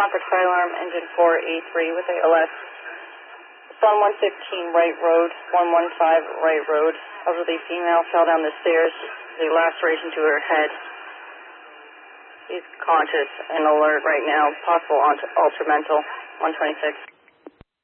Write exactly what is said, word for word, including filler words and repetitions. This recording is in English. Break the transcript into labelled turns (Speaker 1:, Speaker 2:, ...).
Speaker 1: Concord Fire Alarm, Engine four A three with A L S. It's on one fifteen Wright Road, one fifteen Wright Road. Elderly female fell down the stairs. There's a laceration to her head. She's conscious and alert right now. Possible ultra mental. one twenty-six.